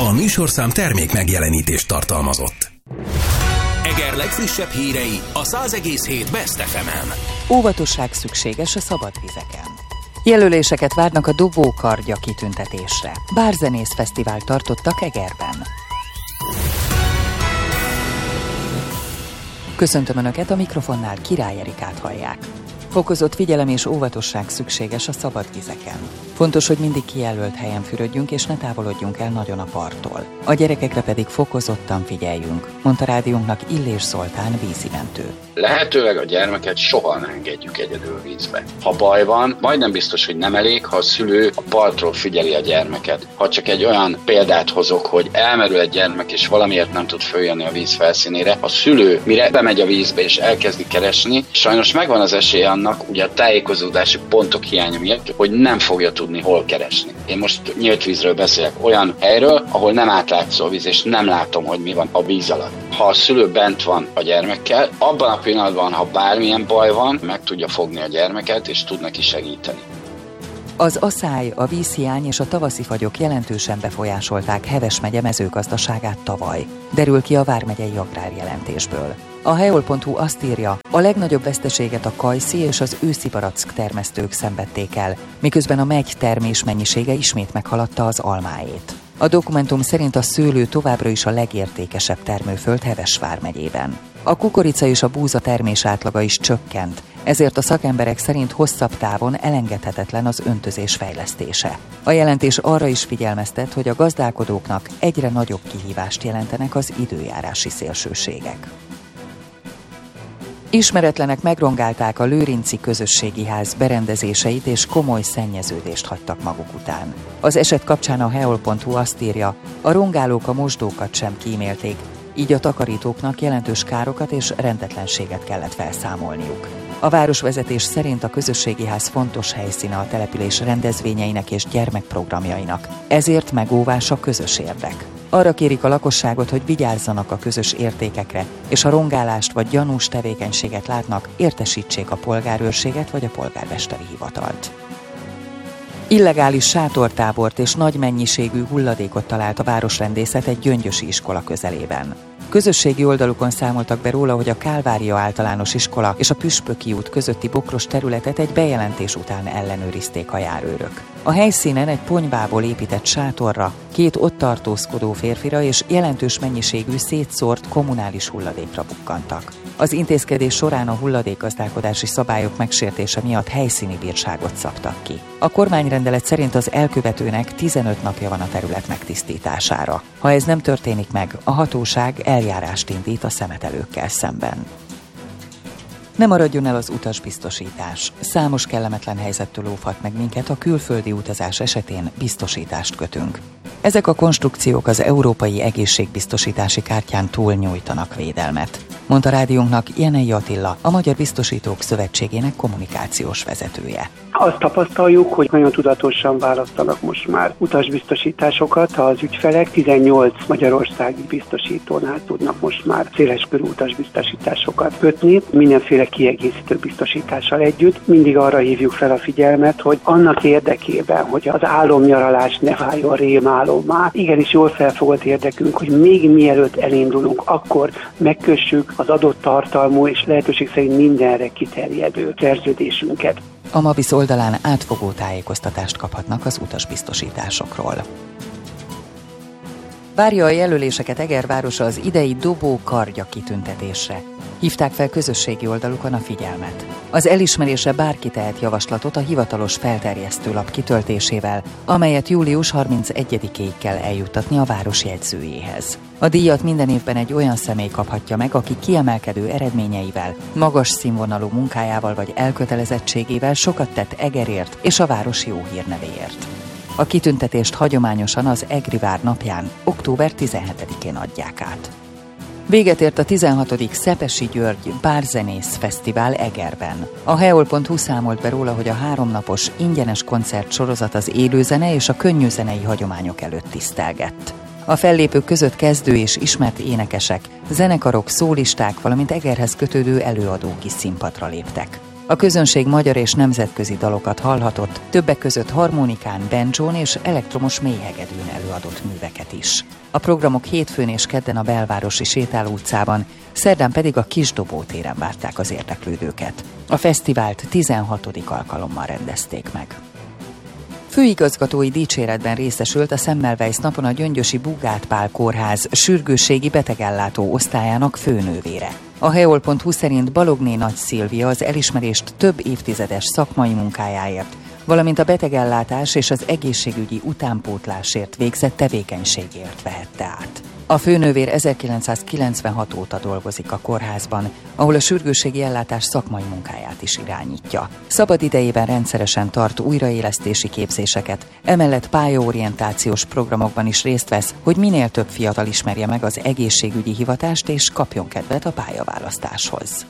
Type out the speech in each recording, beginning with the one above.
A műsorszám termék megjelenítést tartalmazott. Eger legfrissebb hírei a 100,7 Best FM-en. Óvatosság szükséges a szabad vizeken. Jelöléseket várnak a Dobókardja kitüntetésre. Bárzenész fesztivált tartottak Egerben. Köszöntöm Önöket, a mikrofonnál Király Erikát hallják. Fokozott figyelem és óvatosság szükséges a szabad vizeken. Fontos, hogy mindig kijelölt helyen fürödjünk és ne távolodjunk el nagyon a parttól. A gyerekekre pedig fokozottan figyeljünk, mondta rádiónknak Illés Zoltán vízimentő. Lehetőleg a gyermeket soha ne engedjük egyedül vízbe. Ha baj van, majdnem biztos, hogy nem elég, ha a szülő a partról figyeli a gyermeket. Ha csak egy olyan példát hozok, hogy elmerül egy gyermek és valamiért nem tud följönni a víz felszínére, a szülő mire bemegy a vízbe és elkezdi keresni, sajnos megvan az esélye annak, ugye a tájékozódási pontok hiánya miatt, hogy nem fogja tudni hol keresni. Én most nyílt vízről beszélek, olyan helyről, ahol nem átlátszó a víz, és nem látom, hogy mi van a víz alatt. Ha a szülő bent van a gyermekkel, abban a pillanatban, ha bármilyen baj van, meg tudja fogni a gyermeket, és tud neki segíteni. Az aszály, a vízhiány és a tavaszi fagyok jelentősen befolyásolták Heves megye mezőgazdaságát tavaly, derül ki a vármegyei agrárjelentésből. A heol.hu azt írja, a legnagyobb veszteséget a kajszi és az őszi barack termesztők szenvedték el, miközben a megy termés mennyisége ismét meghaladta az almáét. A dokumentum szerint a szőlő továbbra is a legértékesebb termőföld Heves vármegyében. A kukorica és a búza termés átlaga is csökkent, ezért a szakemberek szerint hosszabb távon elengedhetetlen az öntözés fejlesztése. A jelentés arra is figyelmeztet, hogy a gazdálkodóknak egyre nagyobb kihívást jelentenek az időjárási szélsőségek. Ismeretlenek megrongálták a lőrinci közösségi ház berendezéseit és komoly szennyeződést hagytak maguk után. Az eset kapcsán a heol.hu azt írja, a rongálók a mosdókat sem kímélték, így a takarítóknak jelentős károkat és rendetlenséget kellett felszámolniuk. A városvezetés szerint a közösségi ház fontos helyszíne a település rendezvényeinek és gyermekprogramjainak, ezért megóvása közös érdek. Arra kérik a lakosságot, hogy vigyázzanak a közös értékekre, és ha rongálást vagy gyanús tevékenységet látnak, értesítsék a polgárőrséget vagy a polgármesteri hivatalt. Illegális sátortábort és nagy mennyiségű hulladékot talált a városrendészet egy gyöngyösi iskola közelében. Közösségi oldalukon számoltak be róla, hogy a Kálvária általános iskola és a Püspöki út közötti bokros területet egy bejelentés után ellenőrizték a járőrök. A helyszínen egy ponyvából épített sátorra, 2 ott tartózkodó férfira és jelentős mennyiségű szétszórt kommunális hulladékra bukkantak. Az intézkedés során a hulladékgazdálkodási szabályok megsértése miatt helyszíni bírságot szabtak ki. A kormányrendelet szerint az elkövetőnek 15 napja van a terület megtisztítására. Ha ez nem történik meg, a hatóság eljárást indít a szemetelőkkel szemben. Ne maradjon el az utasbiztosítás. Számos kellemetlen helyzettől óvhat meg minket, a külföldi utazás esetén biztosítást kötünk. Ezek a konstrukciók az Európai Egészségbiztosítási Kártyán túl nyújtanak védelmet, mondta rádiónknak Jenei Attila, a Magyar Biztosítók Szövetségének kommunikációs vezetője. Azt tapasztaljuk, hogy nagyon tudatosan választanak most már utasbiztosításokat. Az ügyfelek 18 magyarországi biztosítónál tudnak most már széleskörű utasbiztosításokat kötni, mindenféle kiegészítő biztosítással együtt. Mindig arra hívjuk fel a figyelmet, hogy annak érdekében, hogy az álomnyaralás ne váljon rémálommá, igenis jól felfogott érdekünk, hogy még mielőtt elindulunk, akkor megkössük az adott tartalmú és lehetőség szerint mindenre kiterjedő szerződésünket. A Mavisz oldalán átfogó tájékoztatást kaphatnak az utasbiztosításokról. Várja a jelöléseket Eger városa az idei Dobókardja kitüntetésre. Hívták fel közösségi oldalukon a figyelmet. Az elismerésre bárki tehet javaslatot a hivatalos felterjesztőlap kitöltésével, amelyet július 31-ig kell eljuttatni a város jegyzőjéhez. A díjat minden évben egy olyan személy kaphatja meg, aki kiemelkedő eredményeivel, magas színvonalú munkájával vagy elkötelezettségével sokat tett Egerért és a város jó hírnevéért. A kitüntetést hagyományosan az Egri Vár napján, október 17-én adják át. Véget ért a 16. Szepesi György Bárzenész Fesztivál Egerben. A heol.hu számolt be róla, hogy a 3 napos ingyenes koncertsorozat az élőzene és a könnyűzenei hagyományok előtt tisztelgett. A fellépők között kezdő és ismert énekesek, zenekarok, szólisták, valamint Egerhez kötődő előadók is színpadra léptek. A közönség magyar és nemzetközi dalokat hallhatott, többek között harmonikán, banjón és elektromos mélyhegedűn előadott műveket is. A programok hétfőn és kedden a belvárosi Sétáló utcában, szerdán pedig a Kisdobó téren várták az érdeklődőket. A fesztivált 16. alkalommal rendezték meg. Főigazgatói dicséretben részesült a Semmelweis napon a gyöngyösi Bugát Pál kórház sürgősségi betegellátó osztályának főnővére. A heol.hu szerint Balogné Nagy Szilvia az elismerést több évtizedes szakmai munkájáért, valamint a betegellátás és az egészségügyi utánpótlásért végzett tevékenységért vehette át. A főnővér 1996 óta dolgozik a kórházban, ahol a sürgősségi ellátás szakmai munkáját is irányítja. Szabad idejében rendszeresen tart újraélesztési képzéseket, emellett pályaorientációs programokban is részt vesz, hogy minél több fiatal ismerje meg az egészségügyi hivatást és kapjon kedvet a pályaválasztáshoz.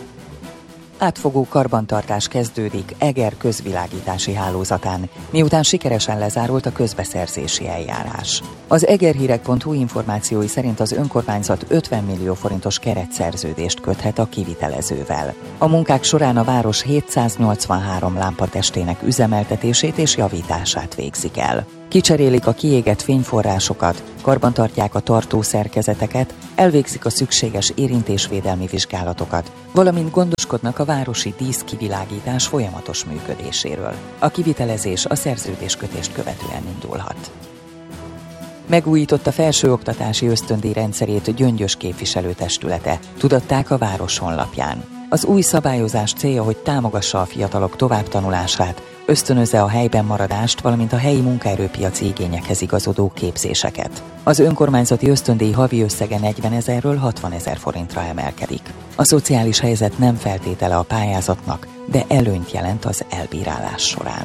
Átfogó karbantartás kezdődik Eger közvilágítási hálózatán, miután sikeresen lezárult a közbeszerzési eljárás. Az egerhírek.hu információi szerint az önkormányzat 50 millió forintos keretszerződést köthet a kivitelezővel. A munkák során a város 783 lámpatestének üzemeltetését és javítását végzik el. Kicserélik a kiégett fényforrásokat, karbantartják a tartószerkezeteket, elvégzik a szükséges érintésvédelmi vizsgálatokat, valamint gondoskodnak a városi díszkivilágítás folyamatos működéséről. A kivitelezés a szerződéskötést követően indulhat. Megújította felsőoktatási ösztöndíj rendszerét Gyöngyös képviselőtestülete, tudatták a város honlapján. Az új szabályozás célja, hogy támogassa a fiatalok továbbtanulását, ösztönözze a helyben maradást, valamint a helyi munkaerőpiaci igényekhez igazodó képzéseket. Az önkormányzati ösztöndíj havi összege 40 000-ről 60 000 forintra emelkedik. A szociális helyzet nem feltétele a pályázatnak, de előnyt jelent az elbírálás során.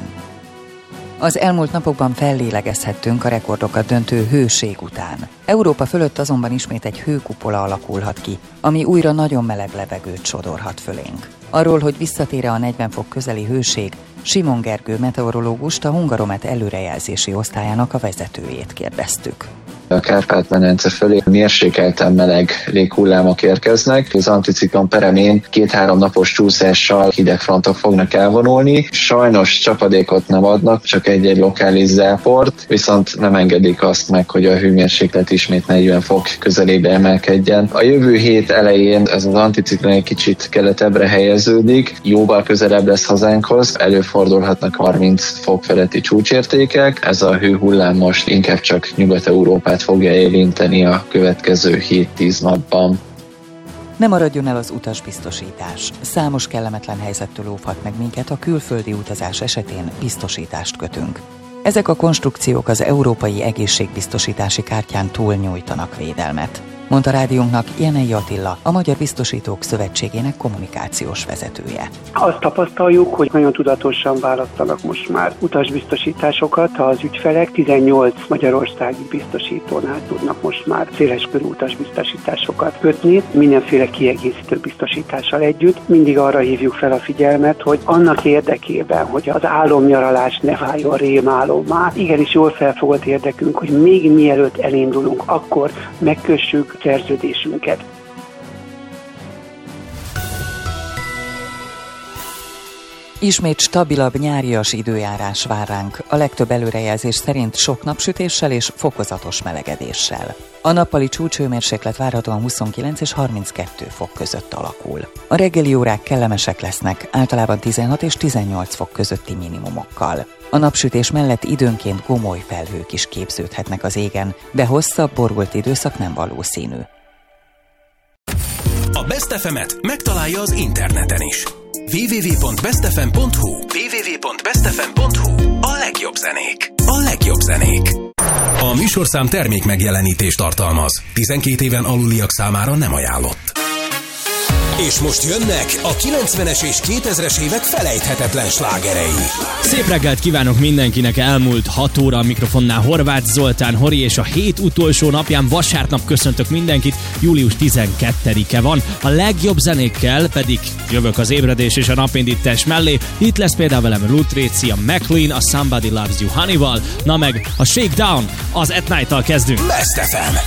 Az elmúlt napokban fellélegezhettünk a rekordokat döntő hőség után. Európa fölött azonban ismét egy hőkupola alakulhat ki, ami újra nagyon meleg levegőt sodorhat fölénk. Arról, hogy visszatér-e a 40 fok közeli hőség, Simon Gergő meteorológust, a Hungaromet előrejelzési osztályának a vezetőjét kérdeztük. A Kárpát-medence fölé mérsékelten meleg léghullámok érkeznek. Az anticiklon peremén 2-3 napos csúszással hideg frontok fognak elvonulni. Sajnos csapadékot nem adnak, csak egy-egy lokális záport, viszont nem engedik azt meg, hogy a hőmérséklet ismét 40 fok közelébe emelkedjen. A jövő hét elején ez az anticiklon egy kicsit keletebbre helyeződik, jóval közelebb lesz hazánkhoz, előfordulhatnak 30 fok feletti csúcsértékek. Ez a hőhullám most inkább csak Nyugat-Európát fogja érinteni a következő 7-10 napban. Ne maradjon el az utasbiztosítás. Számos kellemetlen helyzettől óvhat meg minket, a külföldi utazás esetén biztosítást kötünk. Ezek a konstrukciók az európai egészségbiztosítási kártyán túl nyújtanak védelmet, mondta rádiónknak Jenei Attila, a Magyar Biztosítók Szövetségének kommunikációs vezetője. Azt tapasztaljuk, hogy nagyon tudatosan választanak most már utasbiztosításokat. Az ügyfelek 18 magyarországi biztosítónál tudnak most már széleskörű utasbiztosításokat kötni, mindenféle kiegészítő biztosítással együtt. Mindig arra hívjuk fel a figyelmet, hogy annak érdekében, hogy az álomnyaralás ne váljon rémálommá, igenis jól felfogott érdekünk, hogy még mielőtt elindulunk, akkor megkössük szerződésünket. Ismét stabilabb nyárias időjárás vár ránk, a legtöbb előrejelzés szerint sok napsütéssel és fokozatos melegedéssel. A nappali csúcshőmérséklet várhatóan 29 és 32 fok között alakul. A reggeli órák kellemesek lesznek, általában 16 és 18 fok közötti minimumokkal. A napsütés mellett időnként gomoly felhők is képződhetnek az égen, de hosszabb borult időszak nem valószínű. A Best FM-et megtalálja az interneten is. www.bestfm.hu www.bestfm.hu A legjobb zenék. A legjobb zenék. A műsorszám termék megjelenítést tartalmaz. 12 éven aluliak számára nem ajánlott. És most jönnek a 90-es és 2000-es évek felejthetetlen slágerei. Szép reggelt kívánok mindenkinek, elmúlt 6 óra a mikrofonnál Horváth Zoltán Hori, és a hét utolsó napján vasárnap köszöntök mindenkit, július 12-e van. A legjobb zenékkel pedig jövök az ébredés és a napindítás mellé. Itt lesz például velem Lutrécia, McLean, a Somebody Loves You Honey-val, na meg a Shakedown, az At Night-tal kezdünk. Best FM.